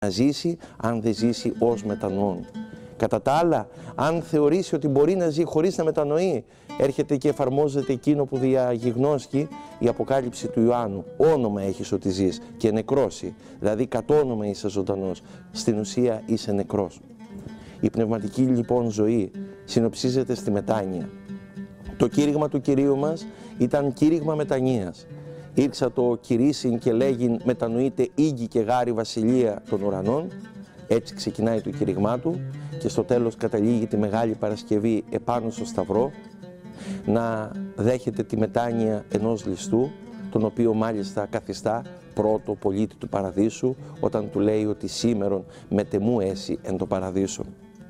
να ζήσει αν δεν ζήσει ως μετανοών. Κατά τα άλλα, αν θεωρήσει ότι μπορεί να ζει χωρίς να μετανοεί, έρχεται και εφαρμόζεται εκείνο που διαγιγνώσκει η Αποκάλυψη του Ιωάννου. Όνομα έχεις ότι ζεις και νεκρώσει, δηλαδή κατ' όνομα είσαι ζωντανός, στην ουσία είσαι νεκρός. Η πνευματική λοιπόν ζωή συνοψίζεται στη μετάνοια. Το κήρυγμα του Κυρίου μας ήταν κήρυγμα μετανοίας. Ήρξα το κηρύσιν και λέγειν μετανοείται ήγη και γάρη βασιλεία των ουρανών. Έτσι ξεκινάει το κήρυγμά του και στο τέλος καταλήγει τη Μεγάλη Παρασκευή επάνω στο Σταυρό να δέχεται τη μετάνοια ενός ληστού, τον οποίο μάλιστα καθιστά πρώτο πολίτη του Παραδείσου, όταν του λέει ότι σήμερον μετεμού έσυ εν το Παραδείσο.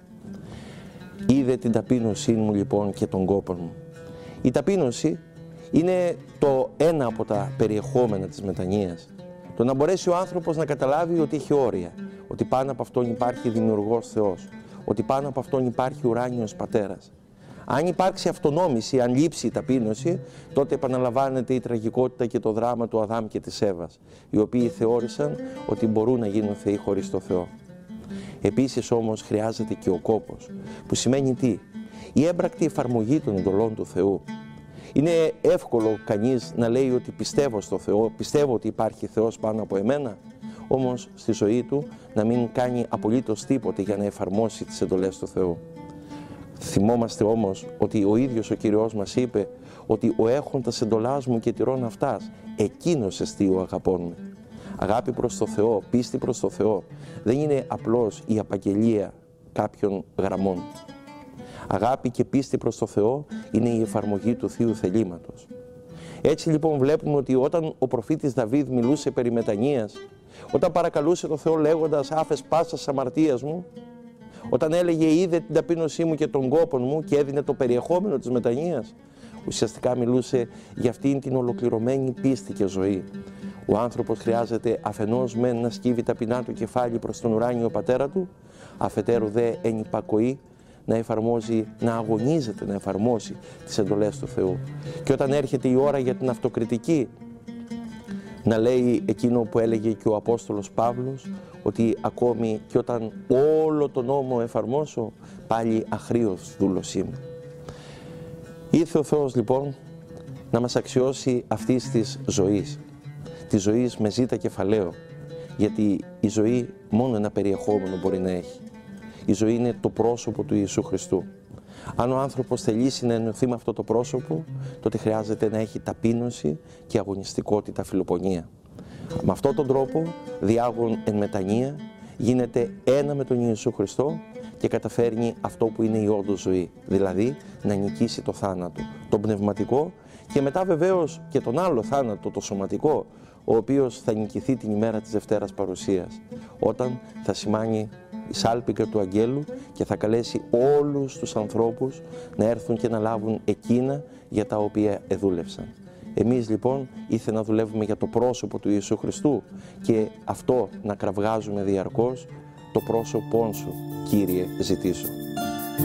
Είδε την ταπείνωσή μου λοιπόν και τον κόπον μου. Η ταπείνωση είναι το ένα από τα περιεχόμενα της μετανοίας. Το να μπορέσει ο άνθρωπος να καταλάβει ότι έχει όρια, ότι πάνω από αυτόν υπάρχει δημιουργός Θεός, ότι πάνω από αυτόν υπάρχει ουράνιος Πατέρας. Αν υπάρξει αυτονόμηση, αν λείψει η ταπείνωση, τότε επαναλαμβάνεται η τραγικότητα και το δράμα του Αδάμ και της Εύας, οι οποίοι θεώρησαν ότι μπορούν να γίνουν θεοί χωρίς το Θεό. Επίσης όμως χρειάζεται και ο κόπος, που σημαίνει τι? Η έμπρακτη εφαρμογή των εντολών του Θεού. Είναι εύκολο κανείς να λέει ότι πιστεύω στο Θεό, πιστεύω ότι υπάρχει Θεός πάνω από εμένα, όμως στη ζωή του να μην κάνει απολύτως τίποτε για να εφαρμόσει τις εντολές του Θεού. Θυμόμαστε όμως ότι ο ίδιος ο Κύριος μας είπε ότι ο έχοντας εντολάς μου και τηρών αυτάς, εκείνος εστί ο αγαπών με. Αγάπη προς το Θεό, πίστη προς το Θεό, δεν είναι απλώς η απαγγελία κάποιων γραμμών. Αγάπη και πίστη προς το Θεό είναι η εφαρμογή του Θείου θελήματος. Έτσι λοιπόν βλέπουμε ότι όταν ο προφήτης Δαβίδ μιλούσε περί μετανοίας, όταν παρακαλούσε τον Θεό λέγοντας «άφες πάσας αμαρτίας μου», όταν έλεγε «είδε την ταπείνωσή μου και τον κόπον μου» και έδινε το περιεχόμενο της μετανοίας, ουσιαστικά μιλούσε για αυτήν την ολοκληρωμένη πίστη και ζωή. Ο άνθρωπος χρειάζεται αφενός μεν να σκύβει ταπεινά το κεφάλι προς τον ουράνιο Πατέρα του, αφετέρου δε εν υπακοή να εφαρμόζει, να αγωνίζεται να εφαρμόσει τις εντολές του Θεού. Και όταν έρχεται η ώρα για την αυτοκριτική, να λέει εκείνο που έλεγε και ο Απόστολος Παύλος, ότι ακόμη και όταν όλο τον νόμο εφαρμόσω, πάλι αχρήος δούλος είμαι. Ήρθε ο Θεός λοιπόν να μας αξιώσει αυτής της ζωής, της ζωής με ζήτα κεφαλαίο, γιατί η ζωή μόνο ένα περιεχόμενο μπορεί να έχει. Η ζωή είναι το πρόσωπο του Ιησού Χριστού. Αν ο άνθρωπος θελήσει να ενωθεί με αυτό το πρόσωπο, τότε χρειάζεται να έχει ταπείνωση και αγωνιστικότητα, φιλοπονία. Με αυτόν τον τρόπο, διάγων εν μετανία, γίνεται ένα με τον Ιησού Χριστό και καταφέρνει αυτό που είναι η όντως ζωή, δηλαδή να νικήσει το θάνατο, τον πνευματικό και μετά βεβαίως και τον άλλο θάνατο, το σωματικό, ο οποίος θα νικηθεί την ημέρα της Δευτέρας Παρουσίας, όταν θα σημάνει η σάλπιγγα του Αγγέλου και θα καλέσει όλους τους ανθρώπους να έρθουν και να λάβουν εκείνα για τα οποία εδούλευσαν. Εμείς λοιπόν ήθελα να δουλεύουμε για το πρόσωπο του Ιησού Χριστού και αυτό να κραυγάζουμε διαρκώς, το πρόσωπόν σου, Κύριε, ζητήσω.